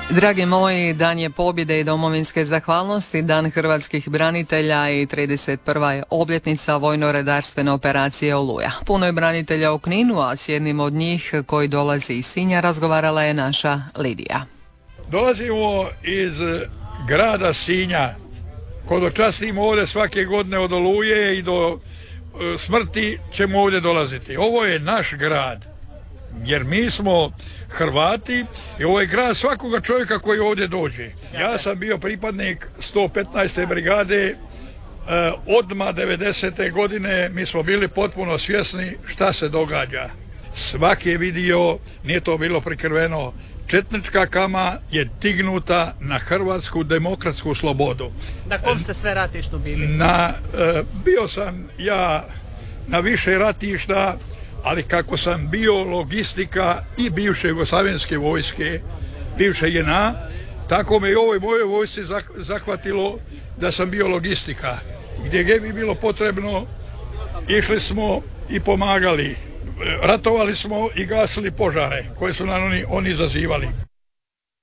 Dragi moji, dan je pobjede i domovinske zahvalnosti, dan hrvatskih branitelja i 31. je obljetnica vojno-redarstvene operacije Oluja. Puno je branitelja u Kninu, a s jednim od njih koji dolazi iz Sinja razgovarala je naša Lidija. Dolazimo iz grada Sinja, hodočastimo ovdje svake godine od Oluje i do smrti ćemo ovdje dolaziti. Ovo je naš grad, jer mi smo Hrvati i ovo je grad svakoga čovjeka koji ovdje dođe. Ja sam bio pripadnik 115. brigade, odmah 90. godine mi smo bili potpuno svjesni šta se događa. Svaki je vidio, nije to bilo prikriveno, četnička kama je dignuta na hrvatsku demokratsku slobodu. Na kom ste sve ratištu bili? Bio sam ja na više ratišta, ali kako sam bio logistika i bivše jugoslavenske vojske, bivše JNA, tako me i ovoj mojoj vojsci zahvatilo da sam bio logistika. Gdje bi bilo potrebno, išli smo i pomagali. Ratovali smo i gasili požare koje su nam oni izazivali.